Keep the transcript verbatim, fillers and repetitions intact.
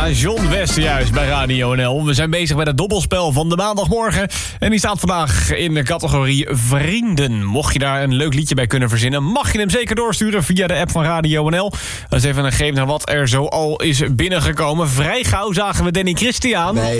Ja, John West juist bij Radio N L. We zijn bezig met het dobbelspel van de maandagmorgen. En die staat vandaag in de categorie Vrienden. Mocht je daar een leuk liedje bij kunnen verzinnen, mag je hem zeker doorsturen via de app van Radio N L. Dat is even een gegeven naar wat er zo al is binnengekomen. Vrij gauw zagen we Danny Christian. Nee.